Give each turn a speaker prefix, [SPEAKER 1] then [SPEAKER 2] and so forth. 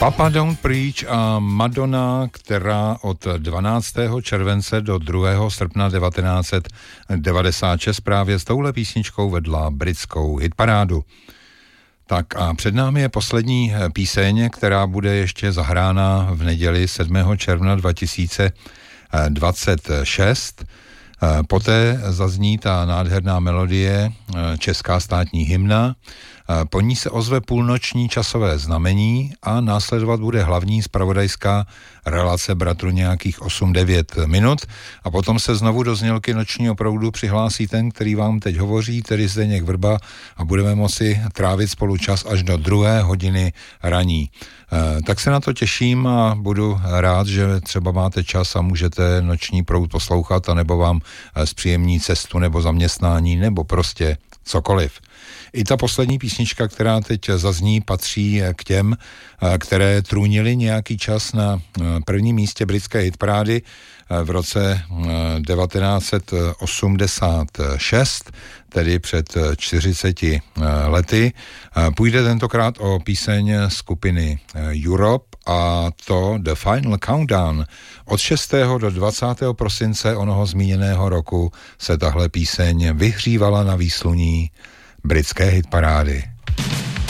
[SPEAKER 1] Papa Don't Preach a Madonna, která od 12. července do 2. srpna 1996 právě s touhle písničkou vedla britskou hitparádu. Tak a před námi je poslední píseň, která bude ještě zahrána v neděli 7. června 2026. Poté zazní ta nádherná melodie, česká státní hymna, po ní se ozve půlnoční časové znamení a následovat bude hlavní zpravodajská relace bratru nějakých 8-9 minut a potom se znovu do znělky nočního proudu přihlásí ten, který vám teď hovoří, tedy Zdeněk Vrba, a budeme moci trávit spolu čas až do 2 hodiny raní. Tak se na to těším a budu rád, že třeba máte čas a můžete noční proud poslouchat, anebo vám zpříjemní cestu nebo zaměstnání, nebo prostě cokoliv. I ta poslední písnička, která teď zazní, patří k těm, které trůnily nějaký čas na prvním místě britské hitparády v roce 1986, tedy před 40 lety. Půjde tentokrát o píseň skupiny Europe a to The Final Countdown. Od 6. do 20. prosince onoho zmíněného roku se tahle píseň vyhřívala na výsluní britské hitparády.